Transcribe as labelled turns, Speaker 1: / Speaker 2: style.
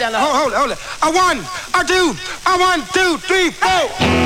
Speaker 1: Hold it. A one, a two, 1, 2, 3, 4.